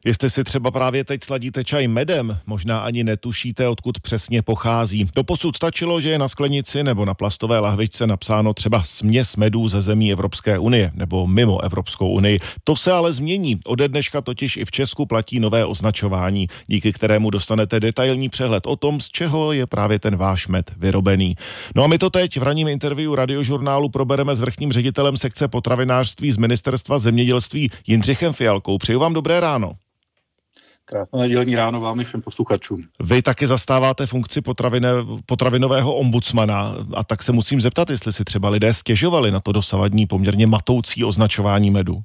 Jestli si třeba právě teď sladíte čaj medem, možná ani netušíte, odkud přesně pochází. Doposud stačilo, že je na sklenici nebo na plastové lahvičce napsáno třeba směs medů ze zemí Evropské unie nebo mimo Evropskou unii. To se ale změní. Ode dneška totiž i v Česku platí nové označování, díky kterému dostanete detailní přehled o tom, z čeho je právě ten váš med vyrobený. No a my to teď v ranním interview Radiožurnálu probereme s vrchním ředitelem sekce potravinářství z Ministerstva zemědělství Jindřichem Fialkou. Přeju vám dobré ráno. Krásné nedělní ráno vám i všem posluchačům. Vy taky zastáváte funkci potravinového ombudsmana a tak se musím zeptat, jestli si třeba lidé stěžovali na to dosavadní poměrně matoucí označování medu.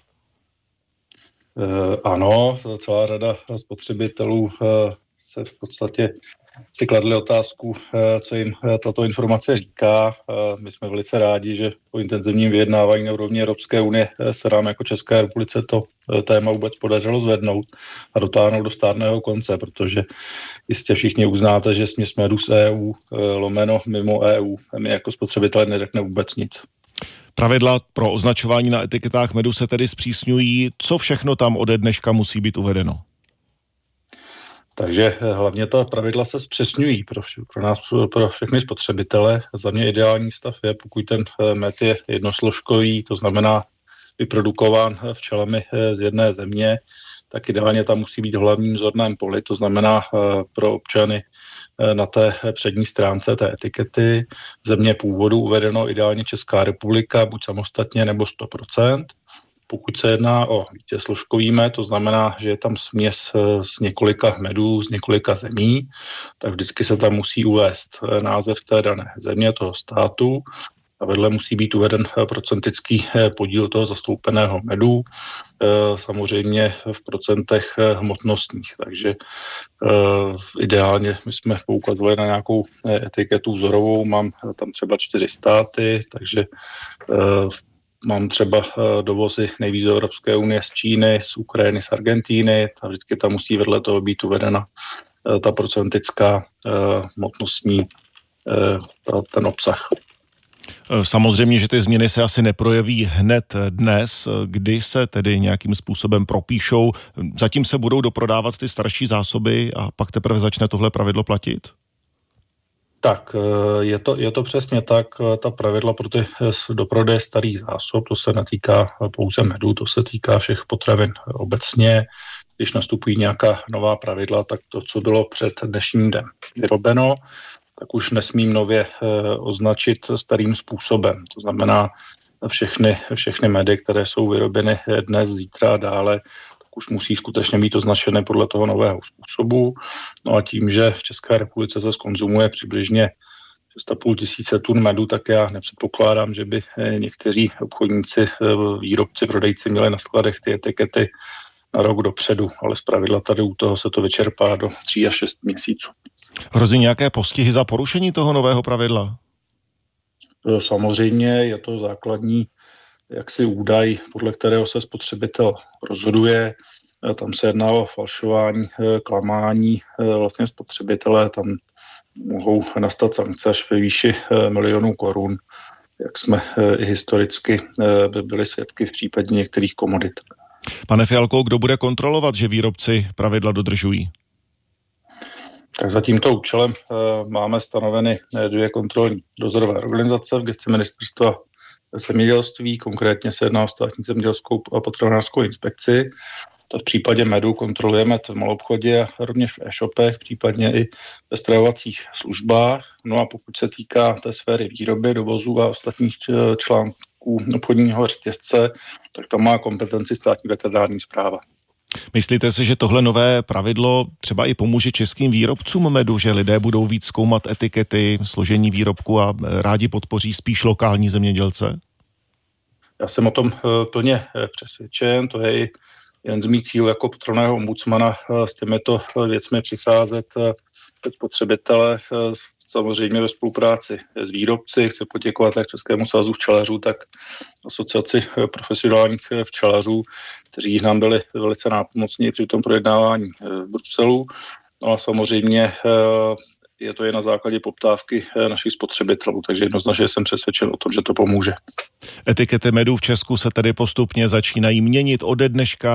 Ano, celá řada spotřebitelů se v podstatě si kladli otázku, co jim tato informace říká. My jsme velice rádi, že po intenzivním vyjednávání na úrovni Evropské unie se nám jako České republice to téma vůbec podařilo zvednout a dotáhnout do stárného konce, protože jistě všichni uznáte, že směs medu z EU lomeno mimo EU mi jako spotřebitelé neřekne vůbec nic. Pravidla pro označování na etiketách medu se tedy zpřísňují. Co všechno tam ode dneška musí být uvedeno? Takže hlavně ta pravidla se zpřesňují pro nás, pro všechny spotřebitele. Za mě ideální stav je, pokud ten med je jednosložkový, to znamená vyprodukován včelami z jedné země, tak ideálně tam musí být v hlavním zorném poli, to znamená pro občany na té přední stránce té etikety země původu uvedeno ideálně Česká republika, buď samostatně nebo 100%. Pokud se jedná o vícesložkový med, to znamená, že je tam směs z několika medů, z několika zemí, tak vždycky se tam musí uvést název té dané země, toho státu, a vedle musí být uveden procentický podíl toho zastoupeného medu, samozřejmě v procentech hmotnostních. Takže ideálně my jsme poukazovali na nějakou etiketu vzorovou, mám tam třeba 4 státy, takže mám třeba dovozy nejvíc do Evropské unie z Číny, z Ukrajiny, z Argentíny, a vždycky tam musí vedle toho být uvedena ta procentická hmotnostní ten obsah. Samozřejmě, že ty změny se asi neprojeví hned dnes, kdy se tedy nějakým způsobem propíšou. Zatím se budou doprodávat ty starší zásoby a pak teprve začne tohle pravidlo platit? Tak, je to přesně tak. Ta pravidla pro ty doprodeje starých zásob, to se netýká pouze medu, to se týká všech potravin obecně. Když nastupují nějaká nová pravidla, tak to, co bylo před dnešním dnem vyrobeno, tak už nesmím nově označit starým způsobem. To znamená všechny medy, které jsou vyrobeny dnes, zítra a dále, tak už musí skutečně být označené podle toho nového způsobu. No a tím, že v České republice se skonzumuje přibližně 6,5 tisíce tun medu, tak já nepředpokládám, že by někteří obchodníci, výrobci, prodejci měli na skladech ty etikety na rok dopředu, ale zpravidla tady u toho se to vyčerpá do 3 až 6 měsíců. Hrozí nějaké postihy za porušení toho nového pravidla? Samozřejmě je to základní jaksi údaj, podle kterého se spotřebitel rozhoduje. Tam se jedná o falšování, klamání vlastně spotřebitele, tam mohou nastat sankce až ve výši milionů korun, jak jsme i historicky byli svědky v případě některých komodit. Pane Fialko, kdo bude kontrolovat, že výrobci pravidla dodržují? Tak za tímto účelem máme stanoveny 2 kontrolní dozorové organizace v gesci Ministerstva zemědělství, konkrétně se jedná o státní zemědělskou a potravinářskou inspekci. To v případě medu kontrolujeme v maloobchodě a rovněž v e-shopech, případně i ve stravovacích službách. No a pokud se týká té sféry výroby, dovozu a ostatních článků obchodního řetězce, tak tam má kompetenci státní veterinární správa. Myslíte si, že tohle nové pravidlo třeba i pomůže českým výrobcům medu, že lidé budou víc zkoumat etikety, složení výrobku a rádi podpoří spíš lokální zemědělce? Já jsem o tom plně přesvědčen, to je i jeden z mých cílů jako potravinového ombudsmana s těmito věcmi přicházet před spotřebitele, samozřejmě ve spolupráci s výrobci. Chci poděkovat jak Českému svazu včelařů, tak asociaci profesionálních včelařů, kteří nám byli velice nápomocní při tom projednávání v Bruselu. No a samozřejmě je to i na základě poptávky našich spotřebitelů, takže jednoznačně jsem přesvědčen o tom, že to pomůže. Etikety medu v Česku se tedy postupně začínají měnit ode dneška.